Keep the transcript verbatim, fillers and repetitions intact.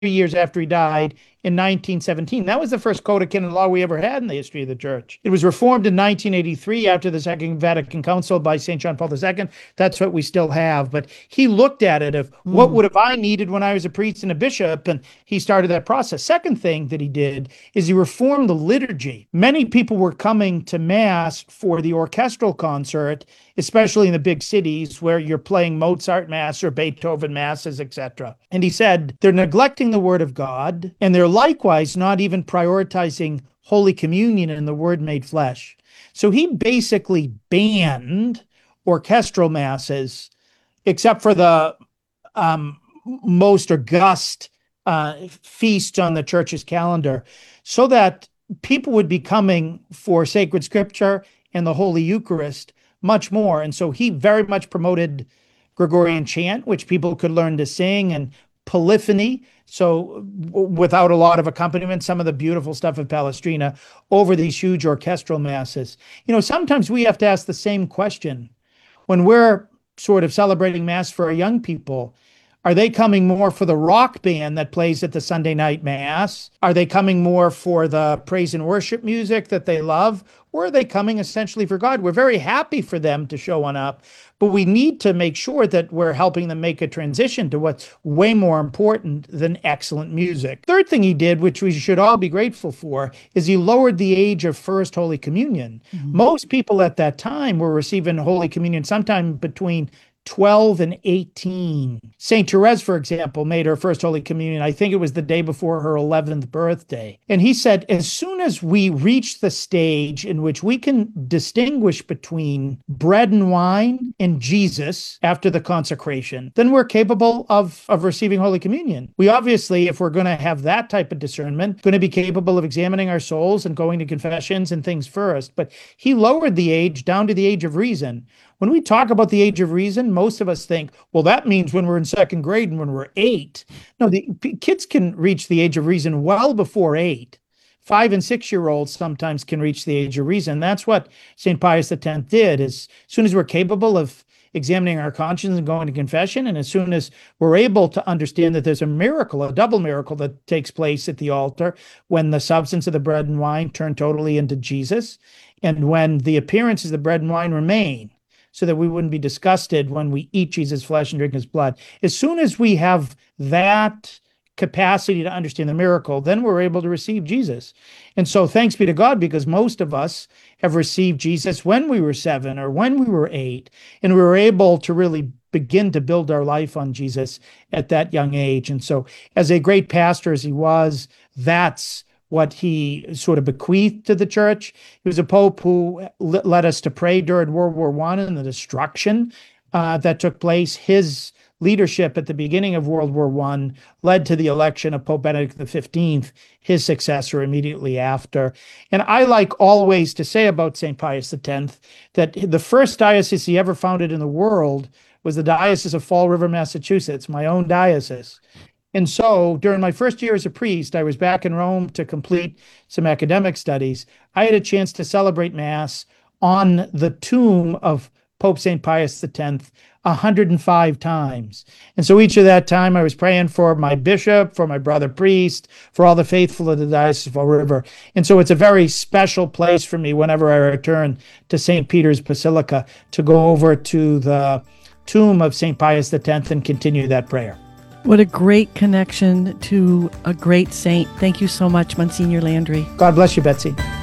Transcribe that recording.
years after he died in nineteen seventeen. That was the first code of canon law we ever had in the history of the church. It was reformed in nineteen eighty-three after the Second Vatican Council by Saint John Paul the Second. That's what we still have. But he looked at it of what Mm. would have I needed when I was a priest and a bishop, and he started that process. Second thing that he did is he reformed the liturgy. Many people were coming to Mass for the orchestral concert, especially in the big cities where you're playing Mozart Mass or Beethoven Masses, et cetera. And he said they're neglecting the Word of God, and they're likewise not even prioritizing Holy Communion and the Word made flesh. So he basically banned orchestral masses, except for the um, most august uh, feasts on the church's calendar, so that people would be coming for sacred scripture and the Holy Eucharist much more. And so he very much promoted Gregorian chant, which people could learn to sing, and polyphony, so without a lot of accompaniment, some of the beautiful stuff of Palestrina over these huge orchestral masses. You know, sometimes we have to ask the same question. When we're sort of celebrating Mass for our young people, are they coming more for the rock band that plays at the Sunday night Mass? Are they coming more for the praise and worship music that they love? Or are they coming essentially for God? We're very happy for them to show on up, but we need to make sure that we're helping them make a transition to what's way more important than excellent music. Third thing he did, which we should all be grateful for, is he lowered the age of First Holy Communion. Mm-hmm. Most people at that time were receiving Holy Communion sometime between twelve and eighteen. Saint Therese, for example, made her first Holy Communion, I think it was the day before her eleventh birthday. And he said, as soon as we reach the stage in which we can distinguish between bread and wine and Jesus after the consecration, then we're capable of, of receiving Holy Communion. We obviously, if we're going to have that type of discernment, going to be capable of examining our souls and going to confessions and things first. But he lowered the age down to the age of reason. When we talk about the age of reason, most of us think, well, that means when we're in second grade and when we're eight. No, the p- kids can reach the age of reason well before eight. Five and six-year-olds sometimes can reach the age of reason. That's what Saint Pius X did. As soon as we're capable of examining our conscience and going to confession, and as soon as we're able to understand that there's a miracle, a double miracle that takes place at the altar when the substance of the bread and wine turn totally into Jesus, and when the appearances of the bread and wine remain, so that we wouldn't be disgusted when we eat Jesus' flesh and drink his blood. As soon as we have that capacity to understand the miracle, then we're able to receive Jesus. And so thanks be to God, because most of us have received Jesus when we were seven or when we were eight, and we were able to really begin to build our life on Jesus at that young age. And so as a great pastor as he was, that's what he sort of bequeathed to the church. He was a pope who led us to pray during World War One and the destruction uh, that took place. His leadership at the beginning of World War One led to the election of Pope Benedict the fifteenth, his successor immediately after. And I like always to say about Saint Pius X that the first diocese he ever founded in the world was the Diocese of Fall River, Massachusetts, my own diocese. And so during my first year as a priest, I was back in Rome to complete some academic studies. I had a chance to celebrate Mass on the tomb of Pope Saint Pius X one hundred five times. And so each of that time I was praying for my bishop, for my brother priest, for all the faithful of the Diocese of Fall River. And so it's a very special place for me whenever I return to Saint Peter's Basilica to go over to the tomb of Saint Pius X and continue that prayer. What a great connection to a great saint. Thank you so much, Monsignor Landry. God bless you, Betsy.